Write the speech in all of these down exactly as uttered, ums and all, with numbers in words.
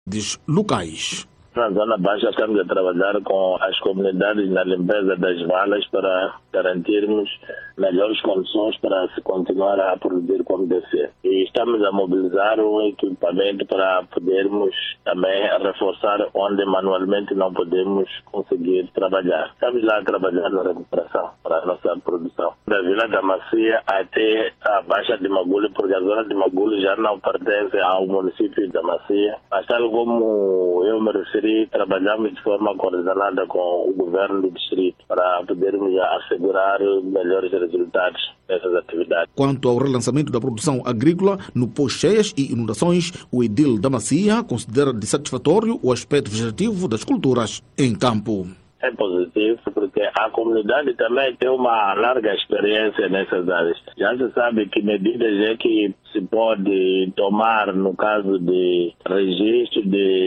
locais. Na Zona Baixa estamos a trabalhar com as comunidades na limpeza das valas para garantirmos melhores condições para se continuar a produzir como deve ser. E estamos a mobilizar um equipamento para podermos também reforçar onde manualmente não podemos conseguir trabalhar. Estamos lá a trabalhar na recuperação para a nossa produção. Da Vila da Macia até a Baixa de Magulho, porque a Zona de Magulho já não pertence ao município da Macia. Mas tal como eu me referi, trabalhamos de forma coordenada com o governo do distrito para podermos assegurar melhores resultados dessas atividades. Quanto ao relançamento da produção agrícola no pós-cheias e inundações, o edil da Macia considera de satisfatório o aspecto vegetativo das culturas em campo. É positivo porque a comunidade também tem uma larga experiência nessas áreas. Já se sabe que medidas é que se pode tomar no caso de registro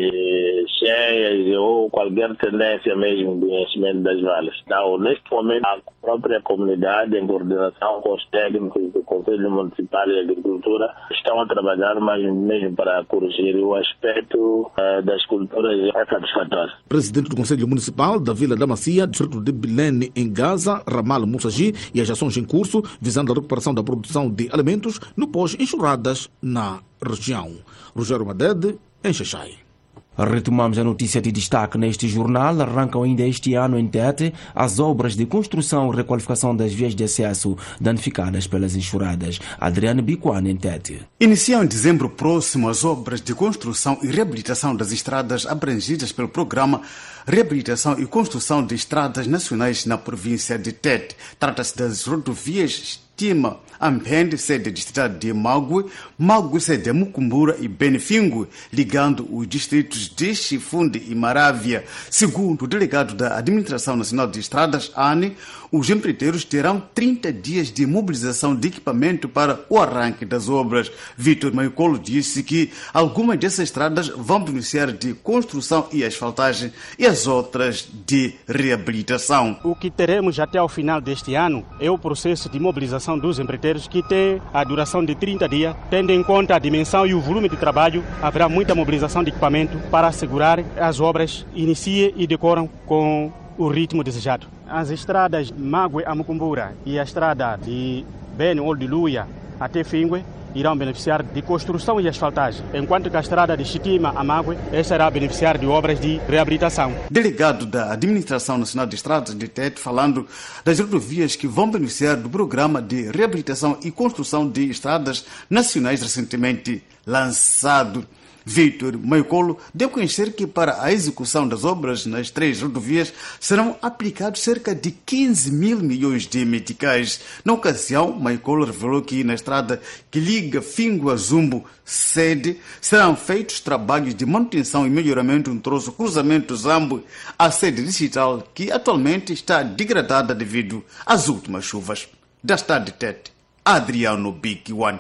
de cheias ou qualquer tendência mesmo de enchimento das valas. Então, neste momento, a própria comunidade, em coordenação com os técnicos do Conselho Municipal de Agricultura, estão a trabalhar mais mesmo para corrigir o aspecto uh, das culturas é satisfatório. Presidente do Conselho Municipal da Vila da Macia, distrito de Belém, em Gaza, Ramal Moussagi, e as ações em curso visando a recuperação da produção de alimentos no pós-enxurradas na região. Rogério Madede, em Xaxai. Retomamos a notícia de destaque neste jornal. Arrancam ainda este ano em Tete as obras de construção e requalificação das vias de acesso danificadas pelas enxurradas. Adriano Bicuano, em Tete. Iniciam em dezembro próximo as obras de construção e reabilitação das estradas abrangidas pelo programa Reabilitação e Construção de Estradas Nacionais na província de Tete. Trata-se das rodovias Estima, Ampende, sede distrital de Magui, Magui, sede de Mucumbura e Benefingue, ligando os distritos de Chifunde e Marávia. Segundo o delegado da Administração Nacional de Estradas, A N E, os empreiteiros terão trinta dias de mobilização de equipamento para o arranque das obras. Vítor Maicolo disse que algumas dessas estradas vão beneficiar de construção e asfaltagem e as outras de reabilitação. O que teremos até ao final deste ano é o processo de mobilização dos empreiteiros, que tem a duração de trinta dias. Tendo em conta a dimensão e o volume de trabalho, haverá muita mobilização de equipamento para assegurar que as obras iniciem e decoram com o ritmo desejado. As estradas Magui a Mucumbura e a estrada de Beni ou de Luia até Fingue irão beneficiar de construção e asfaltagem, enquanto que a estrada de Chitima a Magui esta irá beneficiar de obras de reabilitação. Delegado da Administração Nacional de Estradas de Tete, falando das rodovias que vão beneficiar do programa de reabilitação e construção de estradas nacionais recentemente lançado. Vítor Maicolo deu a conhecer que para a execução das obras nas três rodovias serão aplicados cerca de quinze mil milhões de meticais. Na ocasião, Maicolo revelou que na estrada que liga Fingo a Zumbo, sede, serão feitos trabalhos de manutenção e melhoramento no troço cruzamento Zambo, a sede digital que atualmente está degradada devido às últimas chuvas. Da cidade de Tete, Adriano Big One.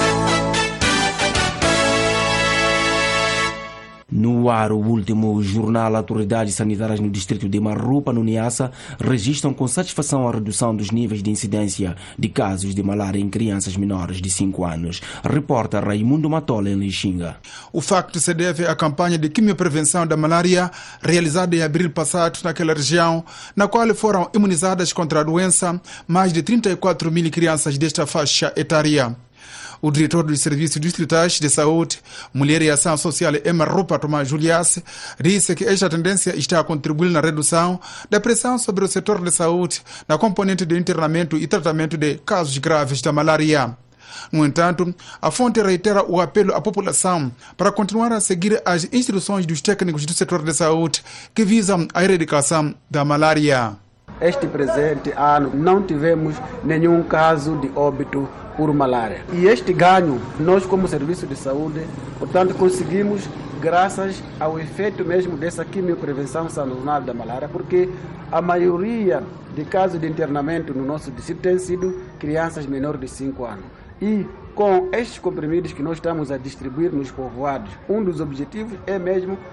No ar, o último jornal, autoridades sanitárias no distrito de Marrupa, no Niassa, registram com satisfação a redução dos níveis de incidência de casos de malária em crianças menores de cinco anos. Reporta Raimundo Matola, em Lixinga. O facto se deve à campanha de quimioprevenção da malária realizada em abril passado naquela região, na qual foram imunizadas contra a doença mais de trinta e quatro mil crianças desta faixa etária. O diretor dos Serviços Distritais de Saúde, Mulher e Ação Social em Marrupa, Tomás Juliace, disse que esta tendência está a contribuir na redução da pressão sobre o setor de saúde na componente de internamento e tratamento de casos graves da malária. No entanto, a fonte reitera o apelo à população para continuar a seguir as instruções dos técnicos do setor de saúde que visam a erradicação da malária. Este presente ano não tivemos nenhum caso de óbito por malária. E este ganho, nós como Serviço de Saúde, portanto, conseguimos graças ao efeito mesmo dessa quimioprevenção sazonal da malária, porque a maioria de casos de internamento no nosso distrito tem sido crianças menores de cinco anos. E com estes comprimidos que nós estamos a distribuir nos povoados, um dos objetivos é mesmo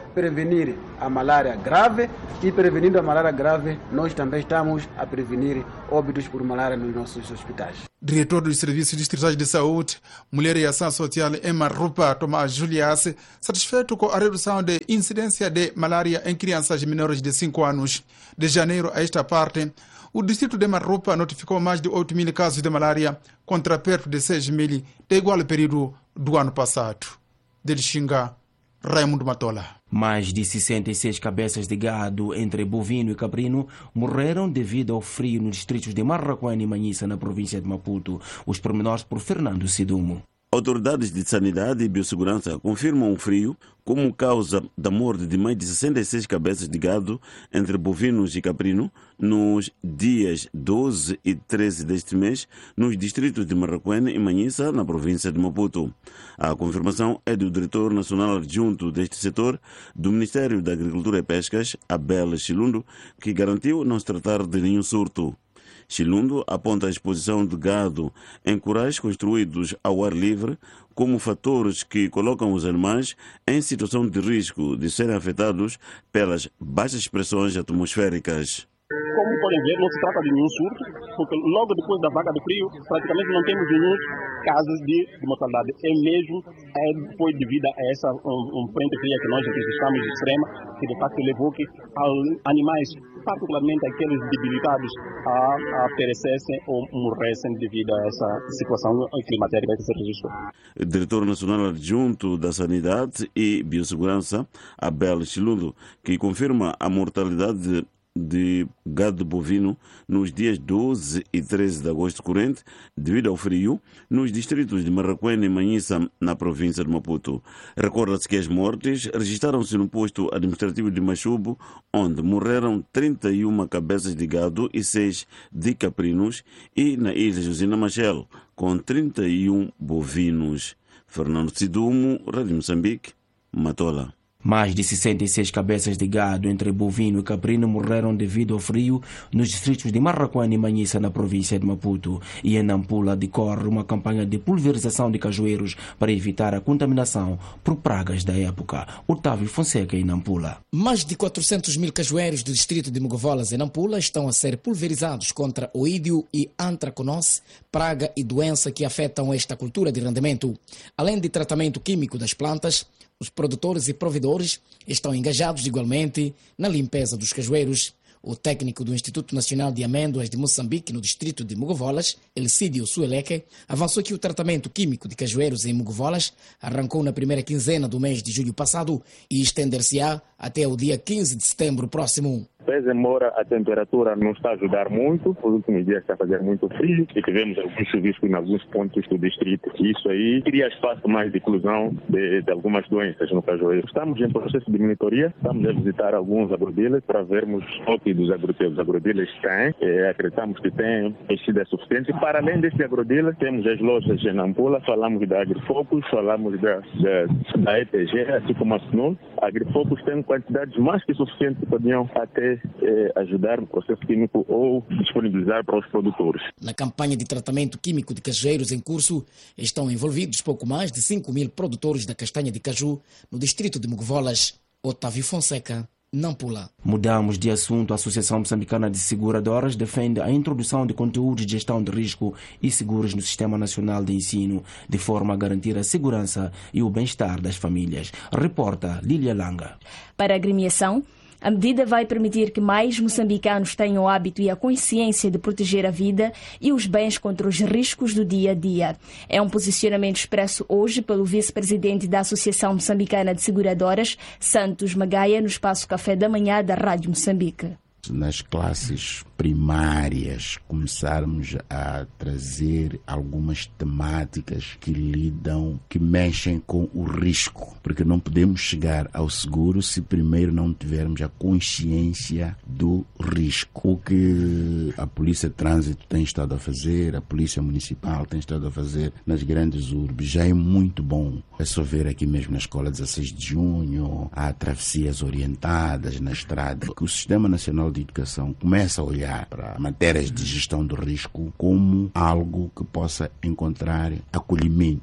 prevenir a malária grave e prevenindo a malária grave, nós também estamos a prevenir óbitos por malária nos nossos hospitais. Diretor dos Serviços Distritais de Saúde, Mulher e Ação Social em Marupa, Tomás Juliace, satisfeito com a redução de incidência de malária em crianças menores de cinco anos. De janeiro a esta parte, o distrito de Marupa notificou mais de oito mil casos de malária, contra perto de seis mil de igual período do ano passado. De Xinga, Raimundo Matola. Mais de sessenta e seis cabeças de gado, entre bovino e caprino, morreram devido ao frio nos distritos de Marraquém e Manhissa, na província de Maputo. Os pormenores por Fernando Sidumo. Autoridades de Sanidade e Biossegurança confirmam o frio como causa da morte de mais de sessenta e seis cabeças de gado, entre bovinos e caprino, nos dias doze e treze deste mês, nos distritos de Marraquém e Manhissa, na província de Maputo. A confirmação é do diretor nacional adjunto deste setor, do Ministério da Agricultura e Pescas, Abel Chilundo, que garantiu não se tratar de nenhum surto. Chilundo aponta a exposição de gado em currais construídos ao ar livre como fatores que colocam os animais em situação de risco de serem afetados pelas baixas pressões atmosféricas. Como podem ver, não se trata de nenhum surto, porque logo depois da vaga de frio, praticamente não temos nenhum casos de, de mortalidade. É mesmo é, foi devido a essa um, um frente fria que nós registramos extrema, que de facto levou que animais, particularmente aqueles debilitados, a, a perecessem ou morressem devido a essa situação climatérica que se registrou. O diretor nacional adjunto da Sanidade e Biossegurança, Abel Chilundo, que confirma a mortalidade de de gado bovino nos dias doze e treze de agosto corrente, devido ao frio, nos distritos de Marraquém e Manhissa, na província de Maputo. Recorda-se que as mortes registraram-se no posto administrativo de Machubo, onde morreram trinta e uma cabeças de gado e seis de caprinos, e na ilha Josina Machel, com trinta e um bovinos. Fernando Sidumo, Rádio Moçambique, Matola. Mais de sessenta e seis cabeças de gado, entre bovino e caprino, morreram devido ao frio nos distritos de Marraquém e Manhissa, na província de Maputo. E em Nampula decorre uma campanha de pulverização de cajueiros para evitar a contaminação por pragas da época. Otávio Fonseca, em Nampula. Mais de quatrocentos mil cajueiros do distrito de Mogovolas, em Nampula, estão a ser pulverizados contra oídio e antraconose, praga e doença que afetam esta cultura de rendimento. Além de tratamento químico das plantas, os produtores e provedores estão engajados igualmente na limpeza dos cajueiros. O técnico do Instituto Nacional de Amêndoas de Moçambique, no distrito de Mogovolas, Elcídio Sueleque, avançou que o tratamento químico de cajueiros em Mogovolas arrancou na primeira quinzena do mês de julho passado e estender-se-á até o dia quinze de setembro próximo. Pese embora a temperatura não está a ajudar muito, os últimos dias está a fazer muito frio e tivemos alguns chuviscos em alguns pontos do distrito. Isso aí cria espaço mais de inclusão de, de algumas doenças no cajueiro. Estamos em processo de monitoria, estamos a visitar alguns agrodealers para vermos o que dos agrodealers, agrodealers têm. É, acreditamos que tem pesquisa suficiente. Para além desse agrodealer, temos as lojas em Nampula, falamos da Agrifocus, falamos da, da, da E P G, assim como a S N U L. A Agrifocus tem quantidades mais que suficientes que podiam até É, ajudar no processo químico ou disponibilizar para os produtores. Na campanha de tratamento químico de cajueiros em curso, estão envolvidos pouco mais de cinco mil produtores da castanha de caju no distrito de Mogovolas. Otávio Fonseca, Nampula. Mudamos de assunto. A Associação Moçambicana de Seguradoras defende a introdução de conteúdos de gestão de risco e seguros no Sistema Nacional de Ensino, de forma a garantir a segurança e o bem-estar das famílias. Reporta Lília Langa. Para a agremiação, a medida vai permitir que mais moçambicanos tenham o hábito e a consciência de proteger a vida e os bens contra os riscos do dia a dia. É um posicionamento expresso hoje pelo vice-presidente da Associação Moçambicana de Seguradoras, Santos Magaia, no espaço Café da Manhã da Rádio Moçambique. Nas classes primárias começarmos a trazer algumas temáticas que lidam, que mexem com o risco, porque não podemos chegar ao seguro se primeiro não tivermos a consciência do risco. O que a Polícia de Trânsito tem estado a fazer, a Polícia Municipal tem estado a fazer nas grandes urbes, já é muito bom. É só ver aqui mesmo na Escola dezasseis de junho, há travessias orientadas na estrada, que o Sistema Nacional de Educação começa a olhar para matérias de gestão do risco como algo que possa encontrar acolhimento.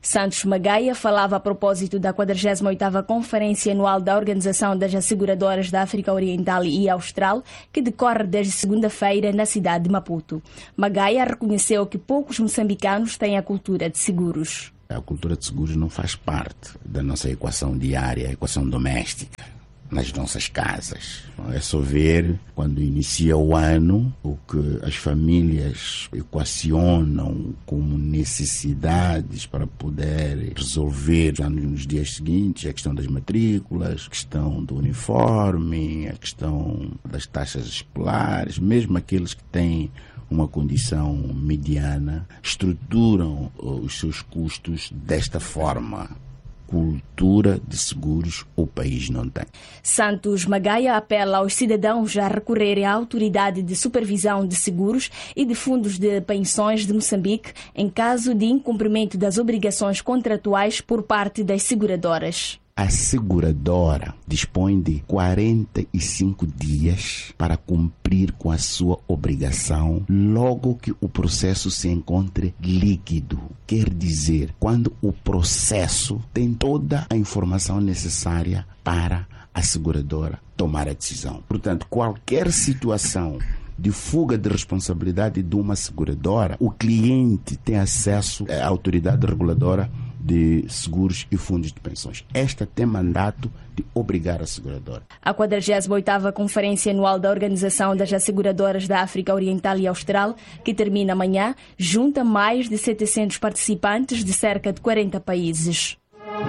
Santos Magaia falava a propósito da quadragésima oitava Conferência Anual da Organização das Asseguradoras da África Oriental e Austral, que decorre desde segunda-feira na cidade de Maputo. Magaia reconheceu que poucos moçambicanos têm a cultura de seguros. A cultura de seguros não faz parte da nossa equação diária, a equação doméstica, nas nossas casas. É só ver, quando inicia o ano, o que as famílias equacionam como necessidades para poder resolver já nos dias seguintes, a questão das matrículas, a questão do uniforme, a questão das taxas escolares, mesmo aqueles que têm uma condição mediana, estruturam os seus custos desta forma. Cultura de seguros o país não tem. Santos Magaia apela aos cidadãos a recorrerem à Autoridade de Supervisão de Seguros e de Fundos de Pensões de Moçambique em caso de incumprimento das obrigações contratuais por parte das seguradoras. A seguradora dispõe de quarenta e cinco dias para cumprir com a sua obrigação logo que o processo se encontre líquido. Quer dizer, quando o processo tem toda a informação necessária para a seguradora tomar a decisão. Portanto, qualquer situação de fuga de responsabilidade de uma seguradora, o cliente tem acesso à autoridade reguladora de seguros e fundos de pensões. Esta tem mandato de obrigar a seguradora. A quadragésima oitava Conferência Anual da Organização das Asseguradoras da África Oriental e Austral, que termina amanhã, junta mais de setecentos participantes de cerca de quarenta países.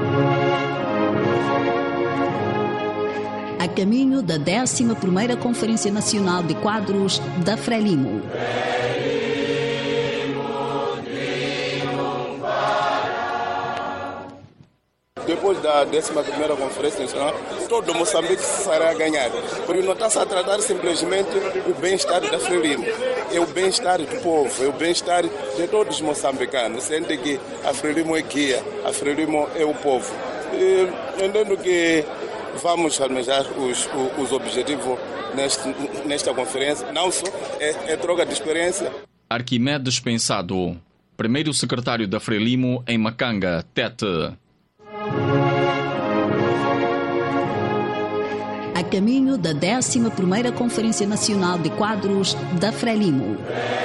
A caminho da décima primeira Conferência Nacional de Quadros da Frelimo. Depois da décima primeira Conferência Nacional, todo Moçambique será ganhar. Porque não está-se a tratar simplesmente o bem-estar da Frelimo. É o bem-estar do povo, é o bem-estar de todos os moçambicanos. Sente que a Frelimo é guia, a Frelimo é o povo. E, entendo que vamos almejar os, os objetivos neste, nesta conferência. Não só é, é troca de experiência. Arquimedes Pensado, primeiro secretário da Frelimo em Macanga, Tete. A caminho da décima primeira Conferência Nacional de Quadros da Frelimo.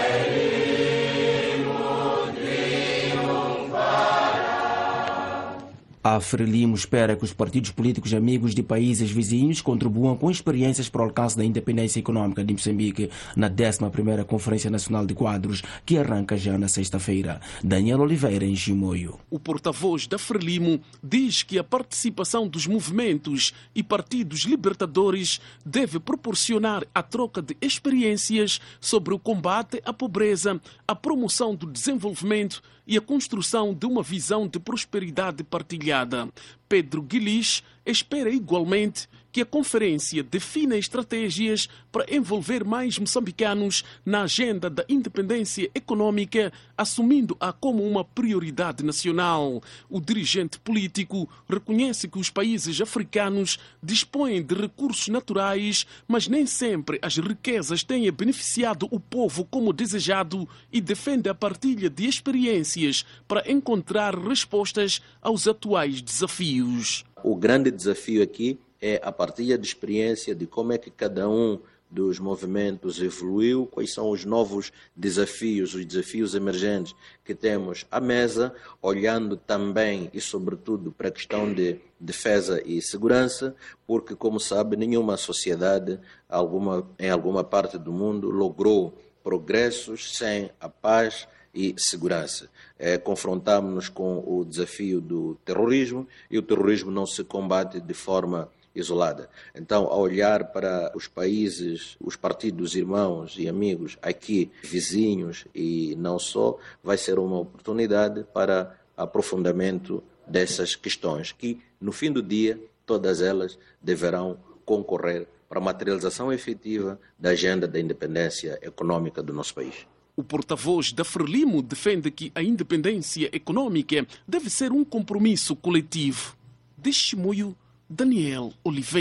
A Frelimo espera que os partidos políticos amigos de países vizinhos contribuam com experiências para o alcance da independência econômica de Moçambique na décima primeira Conferência Nacional de Quadros, que arranca já na sexta-feira. Daniel Oliveira, em Chimoio. O porta-voz da Frelimo diz que a participação dos movimentos e partidos libertadores deve proporcionar a troca de experiências sobre o combate à pobreza, a promoção do desenvolvimento e a construção de uma visão de prosperidade partilhada. Pedro Guilis espera igualmente que a conferência defina estratégias para envolver mais moçambicanos na agenda da independência econômica, assumindo-a como uma prioridade nacional. O dirigente político reconhece que os países africanos dispõem de recursos naturais, mas nem sempre as riquezas têm beneficiado o povo como desejado e defende a partilha de experiências para encontrar respostas aos atuais desafios. O grande desafio aqui é a partilha de experiência de como é que cada um dos movimentos evoluiu, quais são os novos desafios, os desafios emergentes que temos à mesa, olhando também e sobretudo para a questão de defesa e segurança, porque, como sabe, nenhuma sociedade alguma, em alguma parte do mundo logrou progressos sem a paz e segurança. É, confrontamos-nos com o desafio do terrorismo e o terrorismo não se combate de forma isolada. Então, ao olhar para os países, os partidos irmãos e amigos aqui, vizinhos e não só, vai ser uma oportunidade para aprofundamento dessas questões, que, no fim do dia, todas elas deverão concorrer para a materialização efetiva da agenda da independência econômica do nosso país. O porta-voz da Frelimo defende que a independência econômica deve ser um compromisso coletivo. De Chimoio, Daniel Oliveira.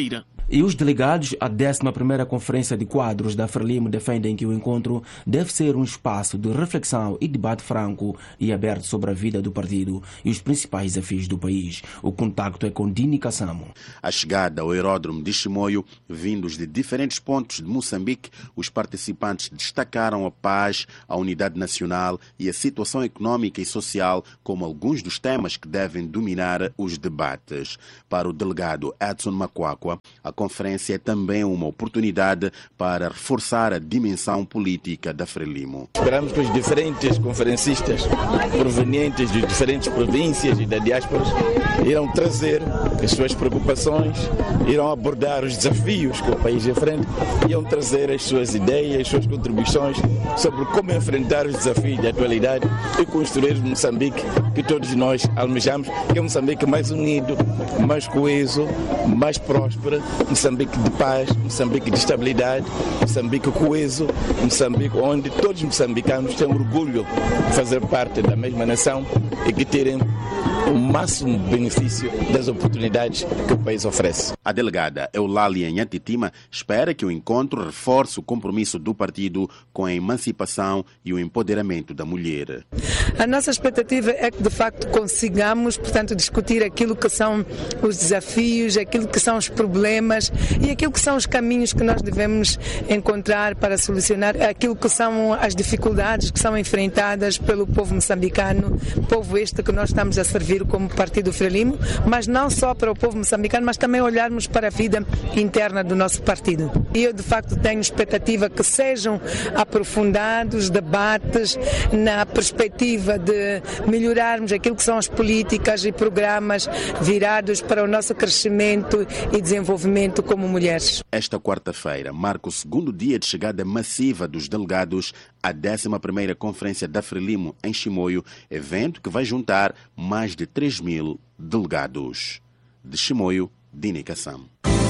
E os delegados à décima primeira Conferência de Quadros da Frelimo defendem que o encontro deve ser um espaço de reflexão e debate franco e aberto sobre a vida do partido e os principais desafios do país. O contacto é com Dini Kassamo. A chegada ao aeródromo de Chimoio, vindos de diferentes pontos de Moçambique, os participantes destacaram a paz, a unidade nacional e a situação econômica e social como alguns dos temas que devem dominar os debates. Para o delegado Edson Macuacua, a conferência é também uma oportunidade para reforçar a dimensão política da Frelimo. Esperamos que os diferentes conferencistas provenientes de diferentes províncias e da diáspora irão trazer as suas preocupações, irão abordar os desafios que o país enfrenta, irão trazer as suas ideias, as suas contribuições sobre como enfrentar os desafios da atualidade e construir o Moçambique que todos nós almejamos, que é um Moçambique mais unido, mais coeso, mais próspero, Moçambique de paz, Moçambique de estabilidade, Moçambique coeso, Moçambique onde todos os moçambicanos têm orgulho de fazer parte da mesma nação e que terem o máximo benefício das oportunidades que o país oferece. A delegada Eulália Nhantitima espera que o encontro reforce o compromisso do partido com a emancipação e o empoderamento da mulher. A nossa expectativa é que de facto consigamos, portanto, discutir aquilo que são os desafios, aquilo que são os problemas e aquilo que são os caminhos que nós devemos encontrar para solucionar aquilo que são as dificuldades que são enfrentadas pelo povo moçambicano, povo este que nós estamos a servir como Partido Frelimo, mas não só para o povo moçambicano, mas também olharmos para a vida interna do nosso partido. E eu de facto tenho expectativa que sejam aprofundados debates na perspectiva de melhorarmos aquilo que são as políticas e programas virados para o nosso crescimento e desenvolvimento como mulheres. Esta quarta-feira marca o segundo dia de chegada massiva dos delegados à décima primeira Conferência da Frelimo em Chimoio, evento que vai juntar mais de três mil delegados. De Chimoio, Dini Kassam.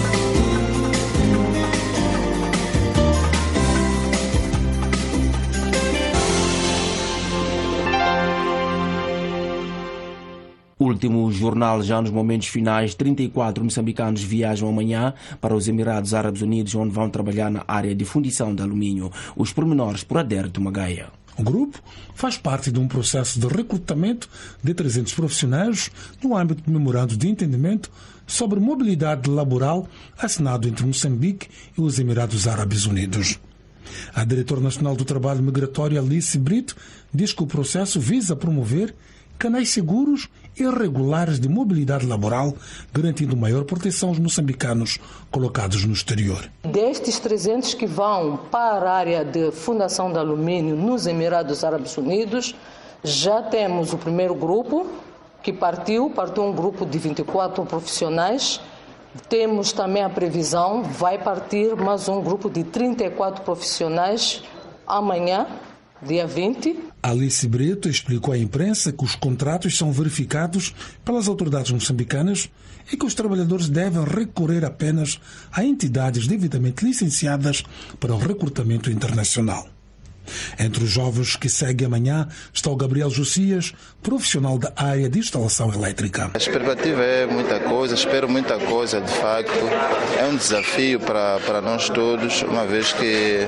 Último jornal, já nos momentos finais, trinta e quatro moçambicanos viajam amanhã para os Emirados Árabes Unidos, onde vão trabalhar na área de fundição de alumínio. Os pormenores por Adérito Magaia. O grupo faz parte de um processo de recrutamento de trezentos profissionais no âmbito do memorando de entendimento sobre mobilidade laboral assinado entre Moçambique e os Emirados Árabes Unidos. A diretora nacional do Trabalho Migratório, Alice Brito, diz que o processo visa promover canais seguros e regulares de mobilidade laboral, garantindo maior proteção aos moçambicanos colocados no exterior. Destes trezentos que vão para a área de fundação de alumínio nos Emirados Árabes Unidos, já temos o primeiro grupo que partiu, partiu um grupo de vinte e quatro profissionais. Temos também a previsão, vai partir mais um grupo de trinta e quatro profissionais amanhã, dia vinte. Alice Brito explicou à imprensa que os contratos são verificados pelas autoridades moçambicanas e que os trabalhadores devem recorrer apenas a entidades devidamente licenciadas para o recrutamento internacional. Entre os jovens que seguem amanhã está o Gabriel Josias, profissional da área de instalação elétrica. A expectativa é muita coisa, espero muita coisa, de facto. É um desafio para, para nós todos, uma vez que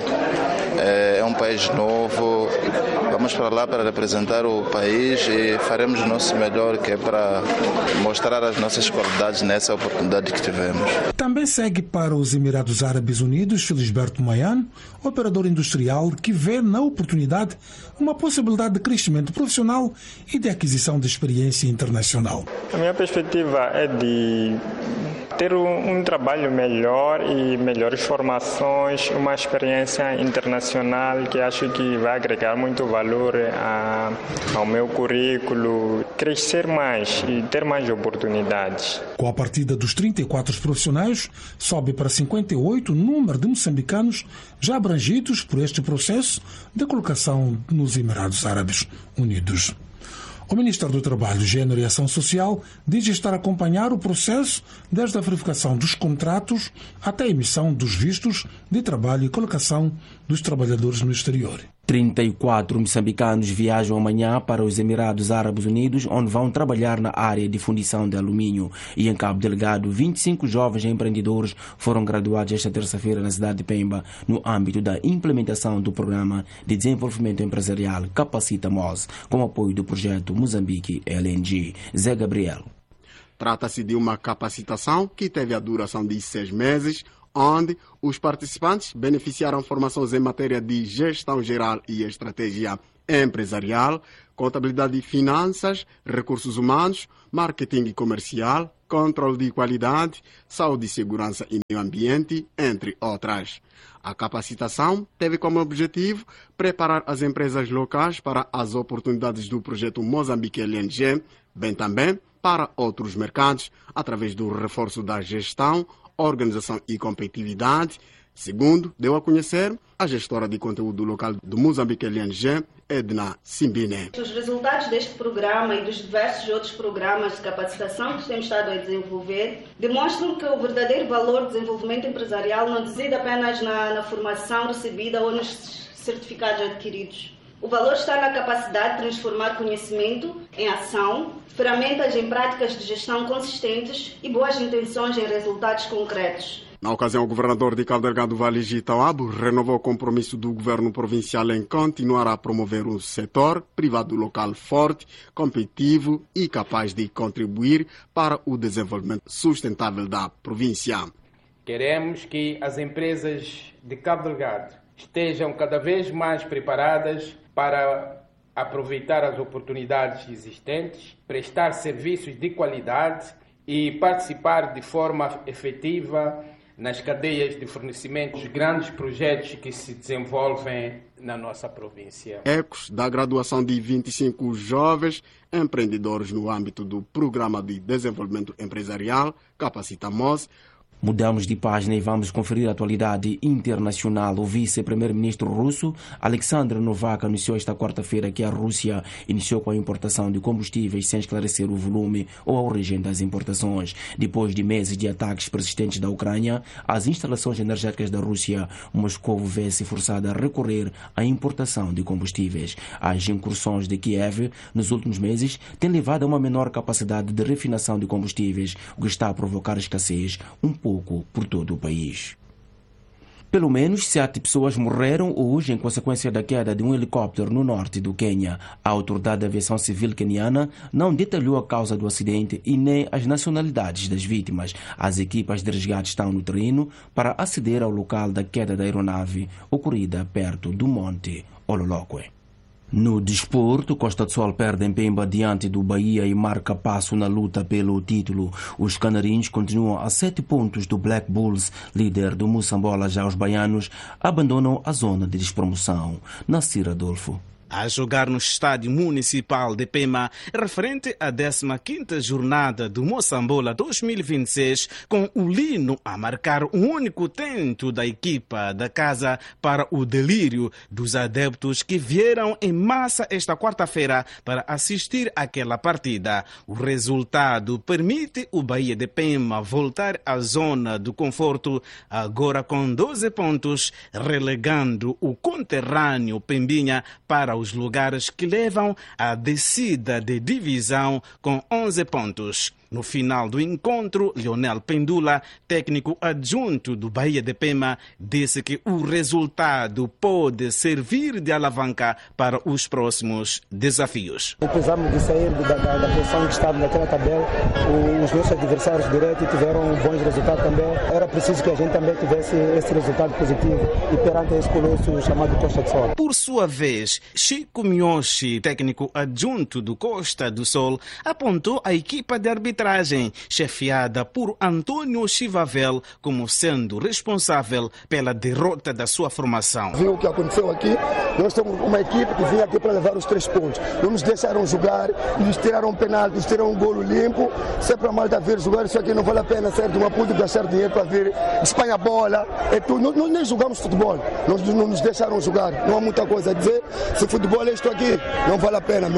é, é um país novo. Vamos para lá para representar o país e faremos o nosso melhor, que é para mostrar as nossas qualidades nessa oportunidade que tivemos. Também segue para os Emirados Árabes Unidos Felisberto Maiano, operador industrial que vê na oportunidade uma possibilidade de crescimento profissional e de aquisição de experiência internacional. A minha perspectiva é de ter um, um trabalho melhor e melhores formações, uma experiência internacional que acho que vai agregar muito valor a, ao meu currículo, crescer mais e ter mais oportunidades. Com a partida dos trinta e quatro profissionais, sobe para cinquenta e oito o número de moçambicanos já abrangidos por este processo de colocação nos Emirados Árabes Unidos. O Ministério do Trabalho, Gênero e Ação Social diz estar a acompanhar o processo desde a verificação dos contratos até a emissão dos vistos de trabalho e colocação dos trabalhadores no exterior. trinta e quatro moçambicanos viajam amanhã para os Emirados Árabes Unidos, onde vão trabalhar na área de fundição de alumínio. E em Cabo Delgado, vinte e cinco jovens empreendedores foram graduados esta terça-feira na cidade de Pemba, no âmbito da implementação do Programa de Desenvolvimento Empresarial Capacita M O S, com apoio do projeto Moçambique L N G. Zé Gabriel. Trata-se de uma capacitação que teve a duração de seis meses, onde os participantes beneficiaram formações em matéria de gestão geral e estratégia empresarial, contabilidade e finanças, recursos humanos, marketing comercial, controle de qualidade, saúde e segurança e meio ambiente, entre outras. A capacitação teve como objetivo preparar as empresas locais para as oportunidades do projeto Moçambique L N G, bem também para outros mercados, através do reforço da gestão, organização e competitividade, segundo deu a conhecer a gestora de conteúdo local do Moçambique L N G, Edna Simbine. Os resultados deste programa e dos diversos outros programas de capacitação que temos estado a desenvolver demonstram que o verdadeiro valor do desenvolvimento empresarial não reside apenas na, na formação recebida ou nos certificados adquiridos. O valor está na capacidade de transformar conhecimento em ação, ferramentas em práticas de gestão consistentes e boas intenções em resultados concretos. Na ocasião, o governador de Cabo Delgado, Valige Tauabo, renovou o compromisso do governo provincial em continuar a promover um setor privado local forte, competitivo e capaz de contribuir para o desenvolvimento sustentável da província. Queremos que as empresas de Cabo Delgado estejam cada vez mais preparadas para aproveitar as oportunidades existentes, prestar serviços de qualidade e participar de forma efetiva nas cadeias de fornecimento dos grandes projetos que se desenvolvem na nossa província. Ecos da graduação de vinte e cinco jovens empreendedores no âmbito do Programa de Desenvolvimento Empresarial Capacita M O S. Mudamos de página e vamos conferir a atualidade internacional. O vice-primeiro-ministro russo, Alexander Novak, anunciou esta quarta-feira que a Rússia iniciou com a importação de combustíveis sem esclarecer o volume ou a origem das importações. Depois de meses de ataques persistentes da Ucrânia às instalações energéticas da Rússia, Moscou vê-se forçada a recorrer à importação de combustíveis. As incursões de Kiev nos últimos meses têm levado a uma menor capacidade de refinação de combustíveis, o que está a provocar escassez um pouco por todo o país. Pelo menos sete pessoas morreram hoje em consequência da queda de um helicóptero no norte do Quênia. A autoridade da aviação civil queniana não detalhou a causa do acidente e nem as nacionalidades das vítimas. As equipas de resgate estão no terreno para aceder ao local da queda da aeronave ocorrida perto do Monte Ololoque. No desporto, Costa do Sol perde em Pemba diante do Bahia e marca passo na luta pelo título. Os canarinhos continuam a sete pontos do Black Bulls, líder do Moçambola. Já os baianos abandonam a zona de despromoção. Nassir Adolfo. A jogar no Estádio Municipal de Pema, referente à décima quinta jornada do Moçambola dois mil e vinte e seis, com o Lino a marcar um único tento da equipa da casa para o delírio dos adeptos que vieram em massa esta quarta-feira para assistir àquela partida. O resultado permite o Bahia de Pema voltar à zona do conforto, agora com doze pontos, relegando o conterrâneo Pembinha para o os lugares que levam à descida de divisão com onze pontos. No final do encontro, Leonel Pendula, técnico adjunto do Bahia de Pema, disse que o resultado pode servir de alavanca para os próximos desafios. Precisamos de sair da, da, da posição que estava naquela tabela. Os nossos adversários diretos tiveram bons resultados também. Era preciso que a gente também tivesse esse resultado positivo e perante esse colosso chamado Costa do Sol. Por sua vez, Chico Miyoshi, técnico adjunto do Costa do Sol, apontou a equipa de arbitragem chefiada por Antônio Chivavel como sendo responsável pela derrota da sua formação. Viu o que aconteceu aqui? Nós temos uma equipe que vinha aqui para levar os três pontos. Não nos deixaram jogar, nos tiraram um penalti, nos tiraram um golo limpo. Se é para a malta vir jogar, isso aqui não vale a pena, certo? Uma puta gastar dinheiro para vir Espanha bola. É tudo. Nós, nós nem jogamos futebol. Nós não nos deixaram jogar. Não há muita coisa a dizer. Se futebol é isto aqui, não vale a pena mesmo. Da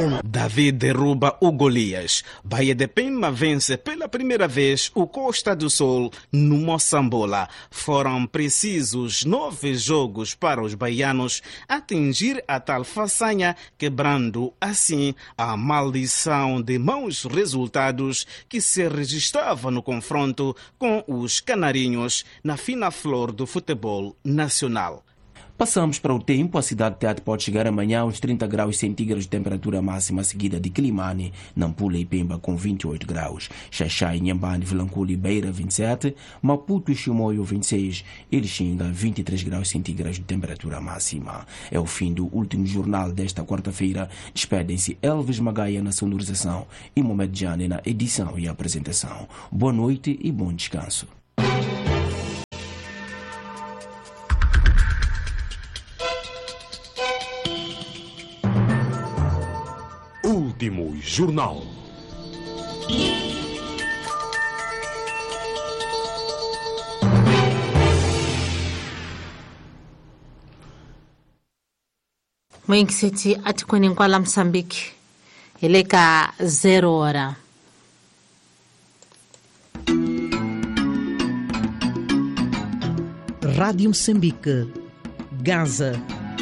David derruba o Golias. Bahia de Pema vence pela primeira vez o Costa do Sol no Moçambola. Foram precisos nove jogos para os baianos atingir a tal façanha, quebrando assim a maldição de maus resultados que se registrava no confronto com os canarinhos na fina flor do futebol nacional. Passamos para o tempo. A cidade de Tete pode chegar amanhã aos trinta graus centígrados de temperatura máxima, seguida de Quilimane, Nampula e Pemba com vinte e oito graus, Xaxai, Inhambane, Vilanculo e Beira vinte e sete, Maputo e Chimoio vinte e seis e Lixinga vinte e três graus centígrados de temperatura máxima. É o fim do último jornal desta quarta-feira. Despedem-se Elvis Magaia na sonorização e Mohamed Jane na edição e apresentação. Boa noite e bom descanso. Último jornal. Mwengiseti atikweni nkwala Msambiki eleka zero hora. Rádio Moçambique, Gaza.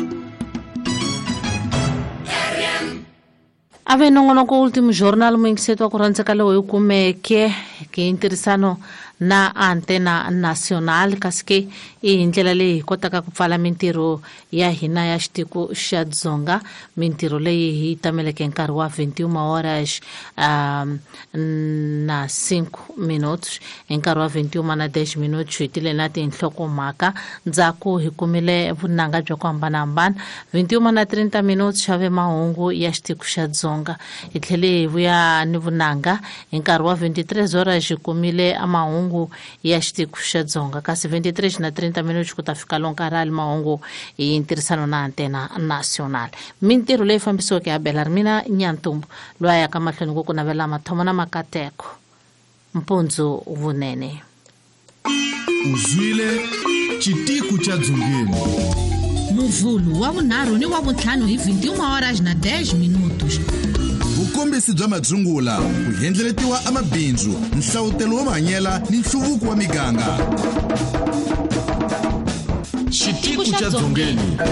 Ave nongonoko último jornal mwengiseti wa kuranza kala weukumeke ke interesano na antena nacional kaske i ndlela leyi kotaka ku pfala mintirho ya hina ya xitiko xa dzonga, mintirho leyi hi tameleke nkarhi wa vinte e uma horas um, na cinco minutos, nkarhi wa vinte e uma na dez minutos hi tile na tinhlokomhaka ndzhaku hi kumile vunanga bya ku hambanahambana. vinte e uma na trinta minutos xave mahungu ya xitiko xa dzonga, hi tlhele hi vuya ni vunanga nkarhi wa vinte e três horas hi kumile mahungu ya xitiko xa dzonga, kasi vinte e três na trinta minutos ku ta fika lonkarali mahungu hi ntirhisano na antena nacional. Mintirho leyi fambisiweke ya Belarmina Nyantumbu loyi a yaka mahlweni ku ku navela mathomo na makateko mpundzu vunene. Uzwile chitiku cha dzongeni. Muvulu wa vunharhu ni wa vutlhanu hi vinte e uma horas na dez minutos. Vukombisi bya madzungula ku hendleletiwa amabindzu, nhlawutelo wo mahanyela ni nhluvuko wa miganga. Chitiku cha dzongeni.